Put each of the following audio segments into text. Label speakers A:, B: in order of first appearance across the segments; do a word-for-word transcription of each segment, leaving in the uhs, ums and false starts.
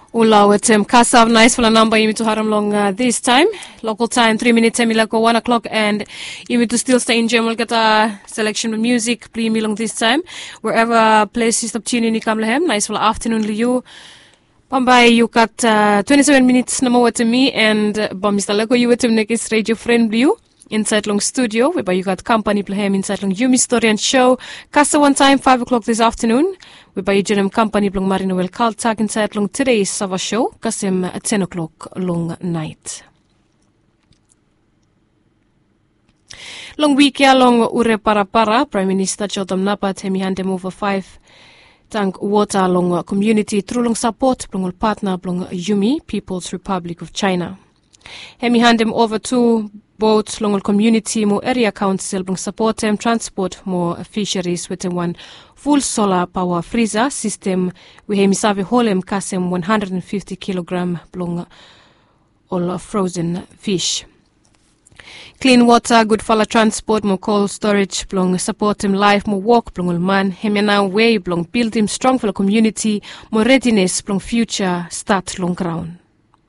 A: Ula wetem kasav nice for the number you to haram long uh, this time. Local time three minutes emilako one o'clock and you to still stay in general get a selection of music play me long this time. Wherever place is tuning in kamlehem nice for the afternoon liu. Pambay you got uh, twenty-seven minutes na mo me and uh, ba Mister Leko you wetem nekis radio friend liu. Inside long studio whereby you got company plahem inside long Yumi story and show. Kasa one time five o'clock this afternoon. Whereby you join company long Marino Well Kaltak inside long today's Sava show. Kasem at ten o'clock long night. Long week ya long ure para para Prime Minister Chotam Napa temi handem over five tank water long community through long support long partner long Yumi People's Republic of China. Hemi handem over two boats long community mo area council long support them transport more fisheries with one full solar power freezer system we hemi save holem kasem one hundred fifty kilogram long all frozen fish. Clean water, good for transport, more cold storage, blong support him life, more work, blong man, hemi now way, blong build him strong for the community, more readiness, blong future, start long ground.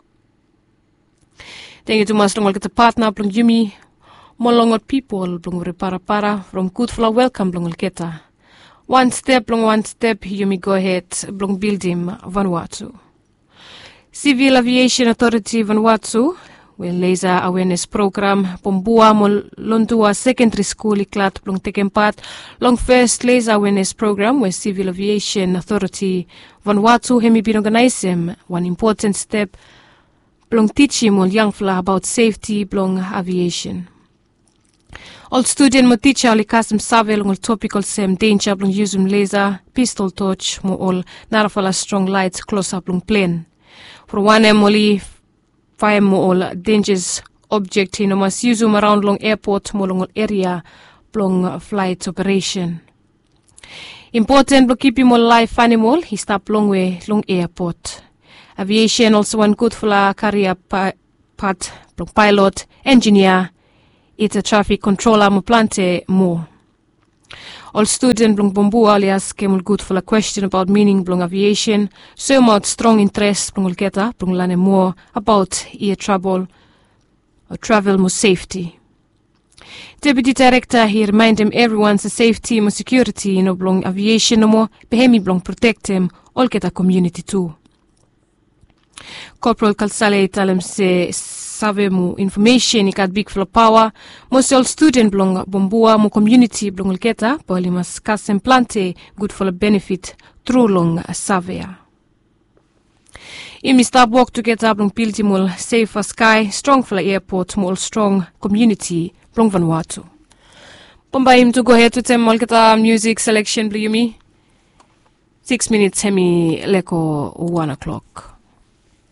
A: Thank you to mas long get a partner, blong Yumi, more long people, blong repara para, from good for welcome, blong geta. One step, long one step, Yumi go ahead, blong build him, Vanuatu. Civil Aviation Authority Vanuatu, well, laser awareness program, Pombua mo Londua Secondary School iklat blong taken part long first laser awareness program where Civil Aviation Authority Vanuatu hemi been organizing one important step blong teaching mo young fla about safety blong aviation. All student mo teacher li kasem save long topical sem danger blong using laser pistol torch mo all narafala strong lights close up blong plane. For one emoli fire mo all dangerous object in mas use um around long airport mo long area long flight operation. Important to keep him life animal he stop long way long airport. Aviation also one good for la career pa part long pilot engineer it's a traffic controller mo plante mo. All student blong bombu alias came good for a question about meaning blong aviation, so much strong interest blong geta blong learn more about air travel or travel more safety. Deputy Director he remind him everyone's safety more security you know blong aviation no more behemi blong protect him all geta community too. Corporal Kalsale tell him say save mo information ikat big flow power most all student blong bombua mo community blong geta poli mas kasem plante good for the benefit through long savea. Imi stop work together blong build mol safer sky strong for the airport mol strong community blong Vanuatu. Bomba him to go ahead to them mol geta music selection blumi six minutes hemi leko one o'clock.